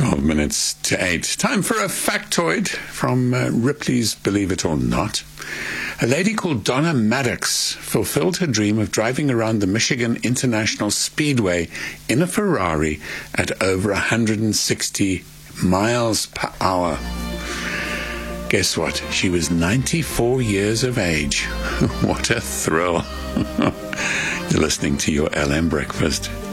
12 minutes to 8. Time for a factoid from Ripley's Believe It or Not. A lady called Donna Maddox fulfilled her dream of driving around the Michigan International Speedway in a Ferrari at over 160 miles per hour. Guess what? She was 94 years of age. What a thrill. You're listening to your LM Breakfast.